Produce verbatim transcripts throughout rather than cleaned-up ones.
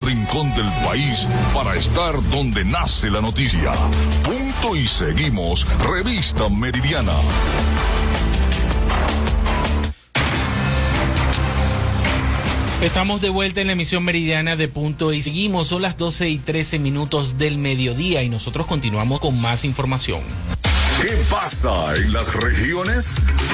rincón del país para estar donde nace la noticia. Punto y seguimos. Revista Meridiana. Estamos de vuelta en la emisión meridiana de Punto y seguimos. Son las doce y trece minutos del mediodía y nosotros continuamos con más información. ¿Qué pasa en las regiones?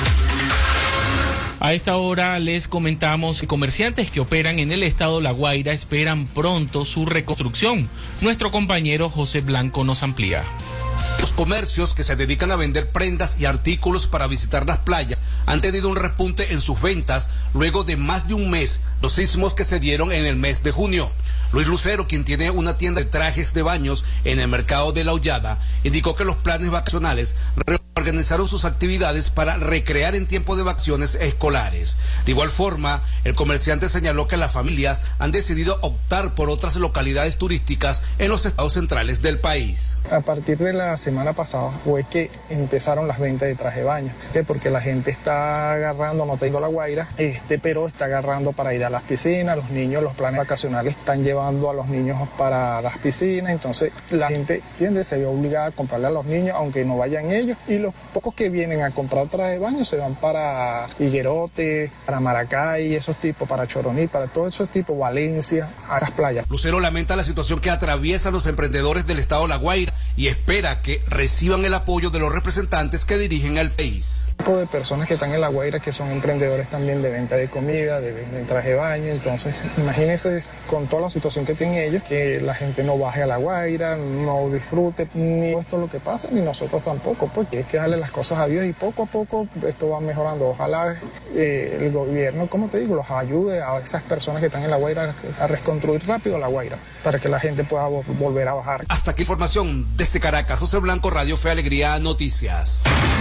A esta hora les comentamos que comerciantes que operan en el estado La Guaira esperan pronto su reconstrucción. Nuestro compañero José Blanco nos amplía. Los comercios que se dedican a vender prendas y artículos para visitar las playas han tenido un repunte en sus ventas luego de más de un mes, los sismos que se dieron en el mes de junio. Luis Lucero, quien tiene una tienda de trajes de baños en el mercado de La Hollada, indicó que los planes vacacionales reorganizaron sus actividades para recrear en tiempo de vacaciones escolares. De igual forma, el comerciante señaló que las familias han decidido optar por otras localidades turísticas en los estados centrales del país. A partir de la semana pasada fue que empezaron las ventas de traje de baño, ¿sí? Porque la gente está agarrando, no tengo La Guaira, este, pero está agarrando para ir a las piscinas, los niños, los planes vacacionales están llevando a los niños para las piscinas, entonces la gente, ¿entiende? Se ve obligada a comprarle a los niños, aunque no vayan ellos, y los pocos que vienen a comprar traje de baño se van para Higuerote, para Maracay, esos tipos, para Choroní, para todos esos tipos, Valencia, a esas playas. Lucero lamenta la situación que atraviesan los emprendedores del estado La Guaira y espera que reciban el apoyo de los representantes que dirigen al país. Un tipo de personas que están en La Guaira que son emprendedores también de venta de comida, de venta de traje de baño, entonces imagínense con toda la situación que tienen ellos, que la gente no baje a La Guaira, no disfrute, ni esto es lo que pasa, ni nosotros tampoco, porque es que darle las cosas a Dios y poco a poco esto va mejorando. Ojalá eh, el gobierno, como te digo, los ayude a esas personas que están en La Guaira a reconstruir rápido La Guaira, para que la gente pueda volver a bajar. Hasta aquí información desde Caracas, José Blanco, Radio Fe Alegría Noticias.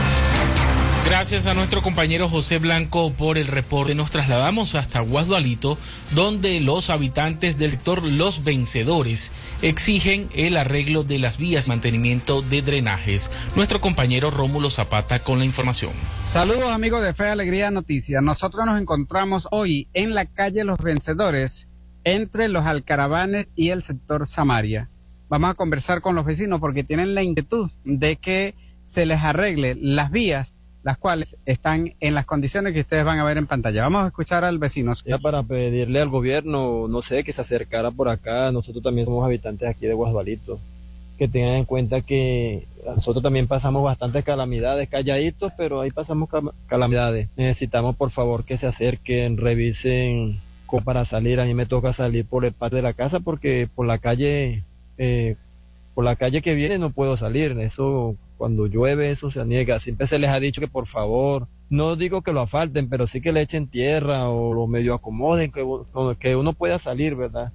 Gracias a nuestro compañero José Blanco por el reporte. Nos trasladamos hasta Guasdualito, donde los habitantes del sector Los Vencedores exigen el arreglo de las vías y mantenimiento de drenajes. Nuestro compañero Rómulo Zapata con la información. Saludos amigos de Fe Alegría Noticias. Nosotros nos encontramos hoy en la calle Los Vencedores, entre los Alcaravanes y el sector Samaria. Vamos a conversar con los vecinos porque tienen la inquietud de que se les arregle las vías, las cuales están en las condiciones que ustedes van a ver en pantalla. Vamos a escuchar al vecino. Ya para pedirle al gobierno, no sé, que se acercara por acá. Nosotros también somos habitantes aquí de Guasdualito, que tengan en cuenta que nosotros también pasamos bastantes calamidades, calladitos, pero ahí pasamos calamidades. Necesitamos por favor que se acerquen, revisen cómo para salir. A mí me toca salir por el patio de la casa porque por la calle, eh, por la calle que viene no puedo salir. Eso, cuando llueve, eso se niega. Siempre se les ha dicho que por favor, no digo que lo asfalten, pero sí que le echen tierra o lo medio acomoden, que, que uno pueda salir, ¿verdad?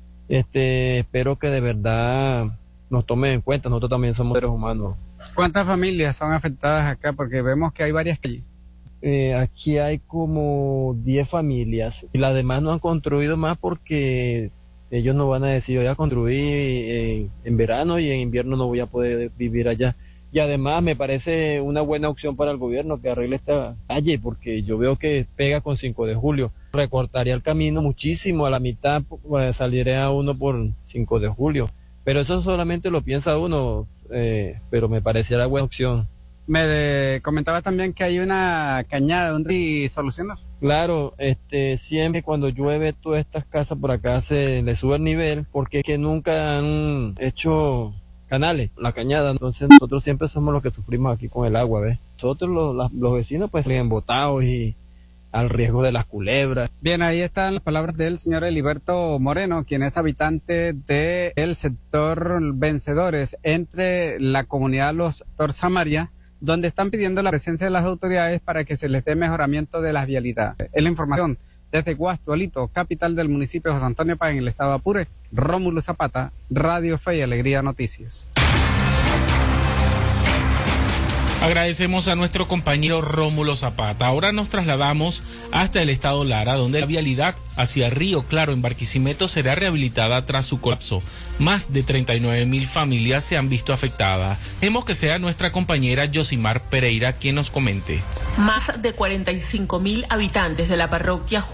Este, espero que de verdad nos tomen en cuenta. Nosotros también somos seres humanos. ¿Cuántas familias son afectadas acá? Porque vemos que hay varias calles. Eh, aquí hay como diez familias y las demás no han construido más porque ellos no van a decir, voy a construir en, en verano y en invierno no voy a poder vivir allá. Y además me parece una buena opción para el gobierno que arregle esta calle, porque yo veo que pega con cinco de julio. Recortaría el camino muchísimo, a la mitad pues, saliría uno por cinco de julio. Pero eso solamente lo piensa uno, eh, pero me pareciera buena opción. Me de, comentaba también que hay una cañada donde solucionar. Claro, este, siempre cuando llueve todas estas casas por acá se le sube el nivel, porque es que nunca han hecho canales, la cañada, entonces nosotros siempre somos los que sufrimos aquí con el agua, ¿ves? Nosotros los, los, los vecinos pues siguen botados y al riesgo de las culebras. Bien, ahí están las palabras del señor Eliberto Moreno, quien es habitante del sector Vencedores, entre la comunidad Los Sector Samaria, donde están pidiendo la presencia de las autoridades para que se les dé mejoramiento de las vialidades. Es la información desde Guasdualito, capital del municipio de José Antonio Páez, en el estado de Apure. Rómulo Zapata, Radio Fe y Alegría Noticias. Agradecemos a nuestro compañero Rómulo Zapata. Ahora nos trasladamos hasta el estado Lara, donde la vialidad hacia Río Claro en Barquisimeto será rehabilitada tras su colapso. Más de treinta y nueve mil familias se han visto afectadas. Dejemos que sea nuestra compañera Yosimar Pereira quien nos comente. Más de cuarenta y cinco mil habitantes de la parroquia